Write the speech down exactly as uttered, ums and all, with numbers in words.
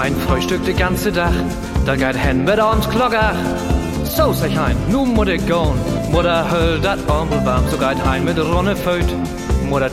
ein Frühstück de ganze Dach, da geht hen mit ons Klogger. So sag ich ein, nu muss ich gehen, Mutter höll dat Ombel warm, so geht hein mit Ronne Föt.